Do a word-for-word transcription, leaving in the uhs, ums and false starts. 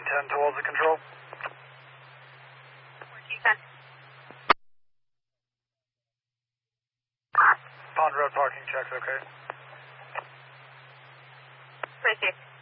ten towards the control. fourteen ten. Pond Road parking checks, okay. Appreciate it.